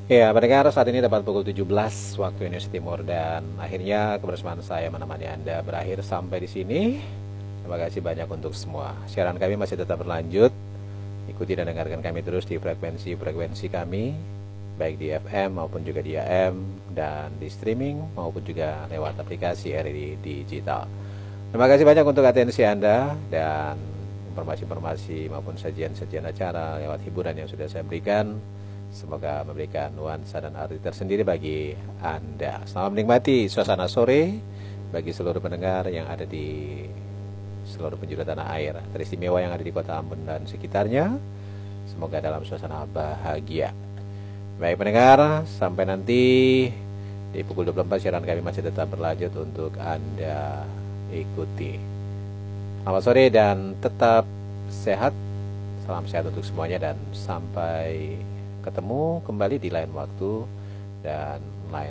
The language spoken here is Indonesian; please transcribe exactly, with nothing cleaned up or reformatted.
Ya, pendengar, saat ini tepat pukul tujuh belas waktu Indonesia Timur dan akhirnya kebersamaan saya menemani Anda berakhir sampai di sini. Terima kasih banyak untuk semua. Siaran kami masih tetap berlanjut. Ikuti dan dengarkan kami terus di frekuensi-frekuensi kami, baik di F M maupun juga di A M dan di streaming maupun juga lewat aplikasi R R I Digital. Terima kasih banyak untuk atensi Anda dan informasi-informasi maupun sajian-sajian acara lewat hiburan yang sudah saya berikan. Semoga memberikan nuansa dan arti tersendiri bagi Anda. Selamat menikmati suasana sore bagi seluruh pendengar yang ada di seluruh penjuru tanah air, teristimewa yang ada di kota Ambon dan sekitarnya. Semoga dalam suasana bahagia. Baik pendengar, sampai nanti di pukul dua puluh empat siaran kami masih tetap berlanjut untuk Anda ikuti. Selamat sore dan tetap sehat. Salam sehat untuk semuanya dan sampai ketemu kembali di lain waktu dan lain